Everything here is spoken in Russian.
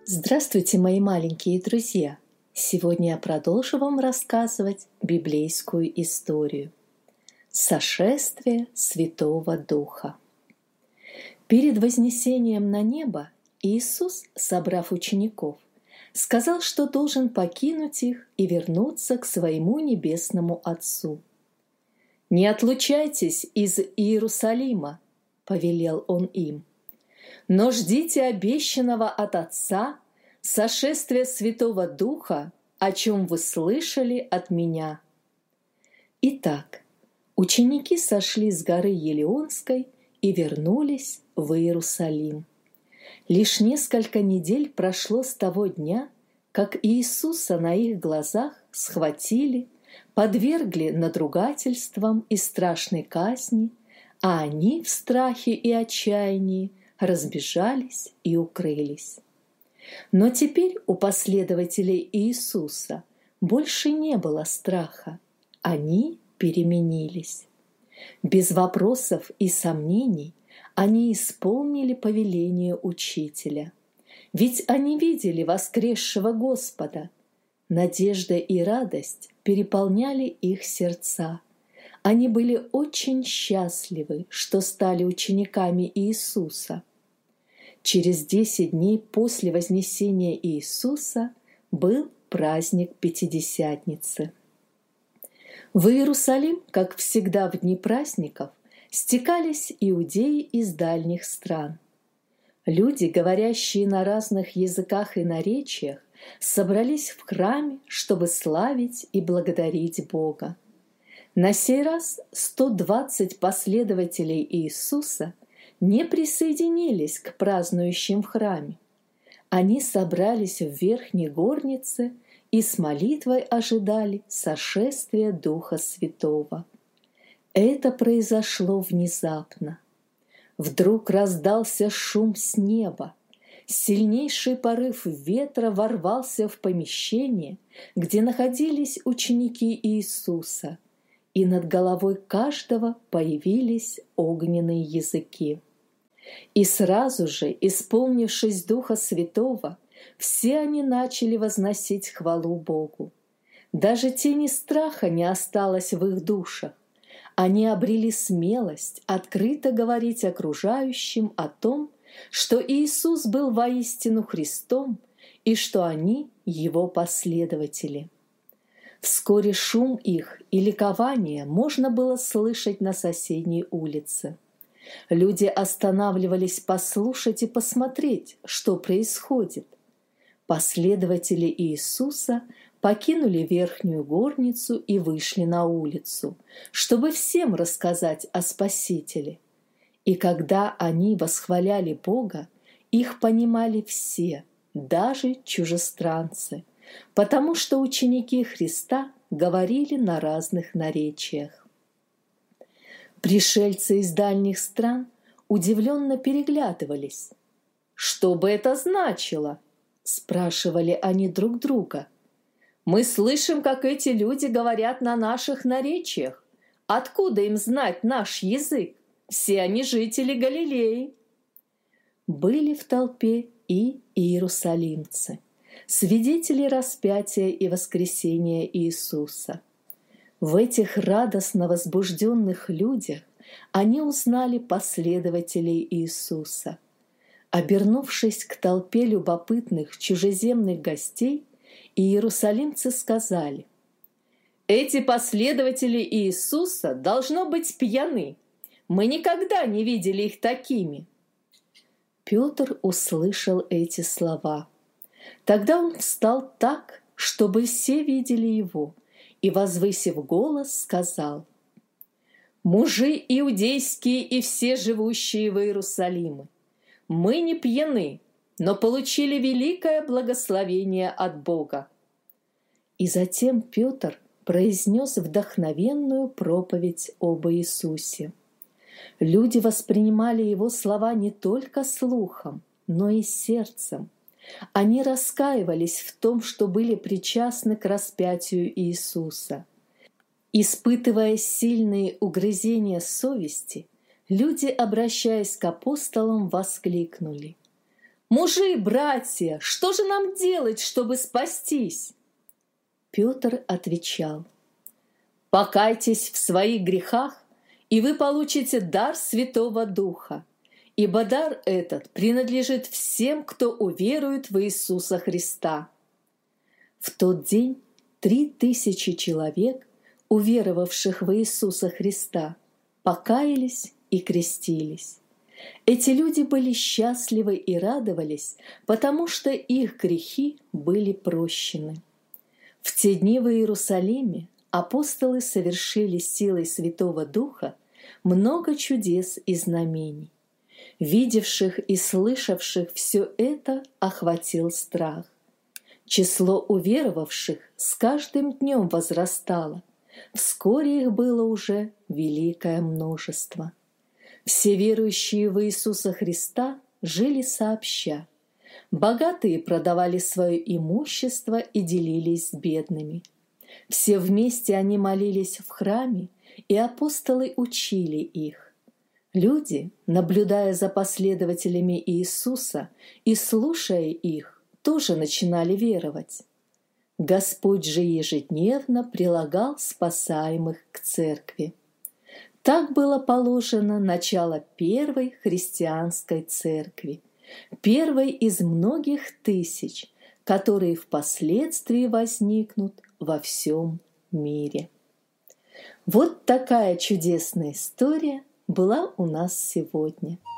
Здравствуйте, мои маленькие друзья! Сегодня я продолжу вам рассказывать библейскую историю «Сошествие Святого Духа». Перед вознесением на небо Иисус, собрав учеников, сказал, что должен покинуть их и вернуться к своему небесному Отцу. «Не отлучайтесь из Иерусалима», — повелел Он им, «но ждите обещанного от Отца сошествия Святого Духа, о чем вы слышали от Меня». Итак, ученики сошли с горы Елеонской и вернулись в Иерусалим. Лишь несколько недель прошло с того дня, как Иисуса на их глазах схватили, подвергли надругательствам и страшной казни, а они в страхе и отчаянии разбежались и укрылись. Но теперь у последователей Иисуса больше не было страха, они переменились. Без вопросов и сомнений они исполнили повеление Учителя, ведь они видели воскресшего Господа. Надежда и радость переполняли их сердца. Они были очень счастливы, что стали учениками Иисуса. Через 10 дней после вознесения Иисуса был праздник Пятидесятницы. В Иерусалим, как всегда в дни праздников, стекались иудеи из дальних стран. Люди, говорящие на разных языках и наречиях, собрались в храме, чтобы славить и благодарить Бога. На сей раз 120 последователей Иисуса не присоединились к празднующим в храме. Они собрались в верхней горнице и с молитвой ожидали сошествия Духа Святого. Это произошло внезапно. Вдруг раздался шум с неба. Сильнейший порыв ветра ворвался в помещение, где находились ученики Иисуса, и над головой каждого появились огненные языки. И сразу же, исполнившись Духа Святого, все они начали возносить хвалу Богу. Даже тени страха не осталось в их душах. Они обрели смелость открыто говорить окружающим о том, что Иисус был воистину Христом и что они Его последователи. Вскоре шум их и ликование можно было слышать на соседней улице. Люди останавливались послушать и посмотреть, что происходит. Последователи Иисуса покинули верхнюю горницу и вышли на улицу, чтобы всем рассказать о Спасителе. И когда они восхваляли Бога, их понимали все, даже чужестранцы, потому что ученики Христа говорили на разных наречиях. Пришельцы из дальних стран удивленно переглядывались. «Что бы это значило?» – спрашивали они друг друга. «Мы слышим, как эти люди говорят на наших наречиях. Откуда им знать наш язык? Все они жители Галилеи». Были в толпе и иерусалимцы, свидетели распятия и воскресения Иисуса. В этих радостно возбужденных людях они узнали последователей Иисуса. Обернувшись к толпе любопытных чужеземных гостей, иерусалимцы сказали: «Эти последователи Иисуса должно быть пьяны. Мы никогда не видели их такими». Петр услышал эти слова. Тогда он встал так, чтобы все видели его, и, возвысив голос, сказал: «Мужи иудейские и все живущие в Иерусалиме, мы не пьяны, но получили великое благословение от Бога». И затем Петр произнес вдохновенную проповедь об Иисусе. Люди воспринимали его слова не только слухом, но и сердцем. Они раскаивались в том, что были причастны к распятию Иисуса. Испытывая сильные угрызения совести, люди, обращаясь к апостолам, воскликнули: Мужи, братья, что же нам делать, чтобы спастись?» Петр отвечал: «Покайтесь в своих грехах, и вы получите дар Святого Духа, ибо дар этот принадлежит всем, кто уверует в Иисуса Христа». В тот день 3000 человек, уверовавших в Иисуса Христа, покаялись и крестились. Эти люди были счастливы и радовались, потому что их грехи были прощены. В те дни в Иерусалиме апостолы совершили силой Святого Духа много чудес и знамений. Видевших и слышавших все это охватил страх. Число уверовавших с каждым днем возрастало. Вскоре их было уже великое множество. Все верующие в Иисуса Христа жили сообща. Богатые продавали свое имущество и делились с бедными. Все вместе они молились в храме, и апостолы учили их. Люди, наблюдая за последователями Иисуса и слушая их, тоже начинали веровать. Господь же ежедневно прилагал спасаемых к церкви. Так было положено начало первой христианской церкви, первой из многих тысяч, которые впоследствии возникнут во всем мире. Вот такая чудесная история была у нас сегодня.